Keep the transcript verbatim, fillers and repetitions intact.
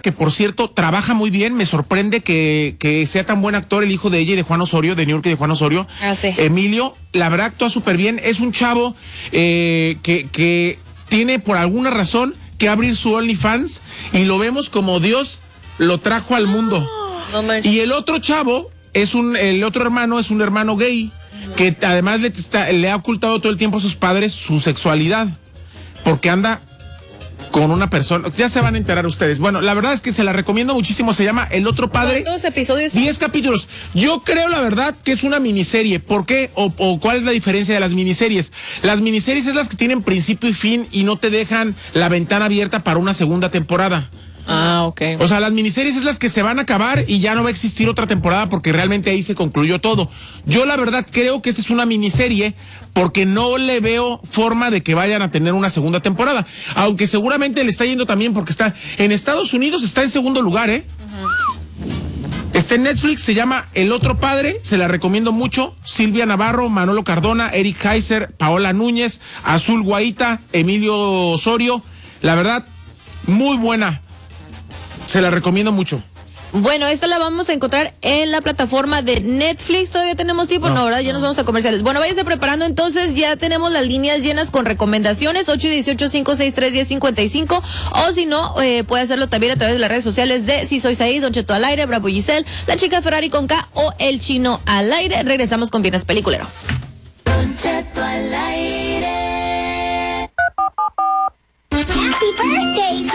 que por cierto trabaja muy bien. Me sorprende que, que sea tan buen actor el hijo de ella y de Juan Osorio, de New York y de Juan Osorio. Ah, sí. Emilio, la verdad actúa súper bien. Es un chavo eh, que, que tiene por alguna razón que abrir su OnlyFans y lo vemos como Dios lo trajo al mundo. No manches. Y el otro chavo es un, el otro hermano es un hermano gay que además le, está, le ha ocultado todo el tiempo a sus padres su sexualidad porque anda con una persona, ya se van a enterar ustedes. Bueno, la verdad es que se la recomiendo muchísimo, se llama El Otro Padre. ¿Cuántos episodios? diez capítulos. Yo creo, la verdad, que es una miniserie. ¿Por qué? O, o ¿cuál es la diferencia de las miniseries? Las miniseries es las que tienen principio y fin y no te dejan la ventana abierta para una segunda temporada. Ah, ok. O sea, las miniseries es las que se van a acabar y ya no va a existir otra temporada porque realmente ahí se concluyó todo. Yo la verdad creo que esta es una miniserie porque no le veo forma de que vayan a tener una segunda temporada. Aunque seguramente le está yendo también porque está en Estados Unidos, está en segundo lugar, ¿eh? Uh-huh. Está en Netflix, se llama El Otro Padre, se la recomiendo mucho. Silvia Navarro, Manolo Cardona, Eric Heiser, Paola Núñez, Azul Guaita, Emilio Osorio. La verdad, muy buena. Se la recomiendo mucho. Bueno, esta la vamos a encontrar en la plataforma de Netflix. ¿Todavía tenemos tiempo? No, no ¿verdad? Ya no. nos vamos a comerciales. Bueno, váyase preparando entonces. Ya tenemos las líneas llenas con recomendaciones. ocho dieciocho, cinco seis tres, diez cincuenta y cinco. O si no, eh, puede hacerlo también a través de las redes sociales de Si Soy Said, Don Cheto al aire, Bravo Giselle, La Chica Ferrari con K o El Chino al aire. Regresamos con Viernes Peliculero. Don Cheto al aire. Happy birthday.